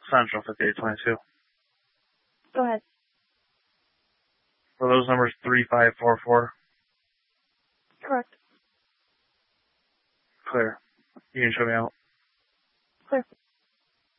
Central 5822. Go ahead. Were those numbers 3544? Correct. Clear. You can show me out. Clear.